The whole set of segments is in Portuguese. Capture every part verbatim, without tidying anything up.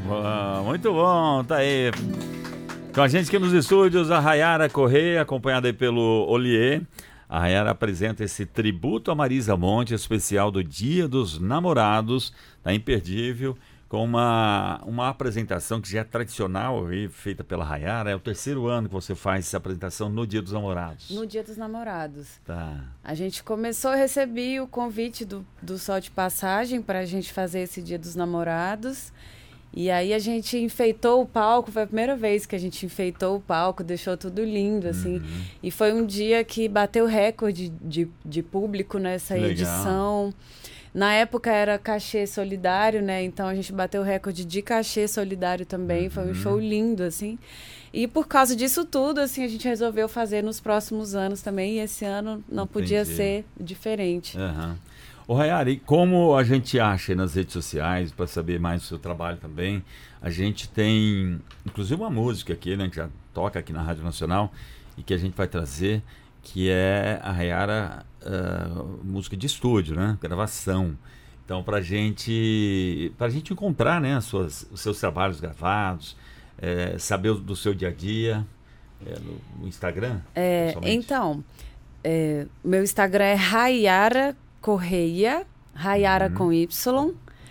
bom, muito bom, tá aí. Com a gente aqui nos estúdios, a Rayara Correia, acompanhada aí pelo Olier. A Rayara apresenta esse tributo a Marisa Monte, especial do Dia dos Namorados, tá imperdível, com uma, uma apresentação que já é tradicional, aí, feita pela Rayara. É o terceiro ano que você faz essa apresentação no Dia dos Namorados. No Dia dos Namorados. Tá. A gente começou, recebi o convite do, do Sol de Passagem para a gente fazer esse Dia dos Namorados. E aí a gente enfeitou o palco, foi a primeira vez que a gente enfeitou o palco, deixou tudo lindo, assim. Uhum. E foi um dia que bateu recorde de, de público nessa Legal. edição. Na época era cachê solidário, né? Então a gente bateu recorde de cachê solidário também. Uhum. Foi um show lindo, assim. E por causa disso tudo, assim, a gente resolveu fazer nos próximos anos também. E esse ano não Entendi. podia ser diferente. Uhum. Ô Rayara, e como a gente acha nas redes sociais, para saber mais do seu trabalho também, a gente tem, inclusive, uma música aqui, né, que já toca aqui na Rádio Nacional e que a gente vai trazer, que é a Rayara, uh, música de estúdio, né, gravação. Então, para gente, pra gente encontrar, né, as suas, os seus trabalhos gravados, é, saber do seu dia a dia, é, no, no Instagram? É, então, é, meu Instagram é Rayara Correia, Rayara uhum. com Y.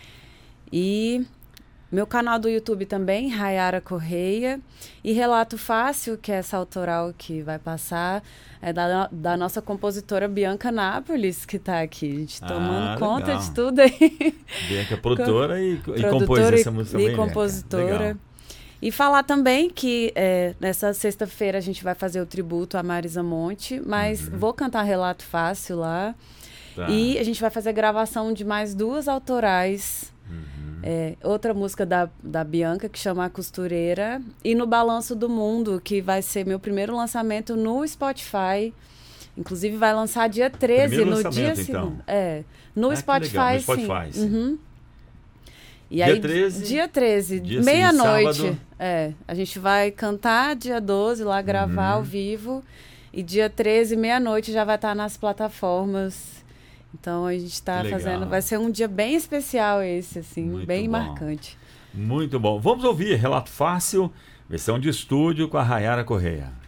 E meu canal do YouTube também, Rayara Correia. E Relato Fácil, que é essa autoral que vai passar, é da, da nossa compositora Bianca Nápoles, que está aqui. A gente tomando ah, conta legal. de tudo aí. Bianca é produtora e, e compôs essa música também. E compositora. E falar também que é, nessa sexta-feira a gente vai fazer o tributo a Marisa Monte, mas uhum. vou cantar Relato Fácil lá. Tá. E a gente vai fazer gravação de mais duas autorais. Uhum. É, outra música da, da Bianca, que chama A Costureira. E no Balanço do Mundo, que vai ser meu primeiro lançamento no Spotify. Inclusive vai lançar dia treze, primeiro no dia então. segundo. É, no, ah, Spotify, no Spotify, sim. sim. Uhum. E dia aí, treze? Dia treze, dia meia-noite. É, a gente vai cantar dia doze, lá gravar uhum. ao vivo. E dia treze, meia-noite, já vai estar nas plataformas. Então a gente está fazendo, vai ser um dia bem especial esse, assim, Muito bem bom. marcante. Muito bom. Vamos ouvir Relato Fácil, versão de estúdio com a Rayara Correia.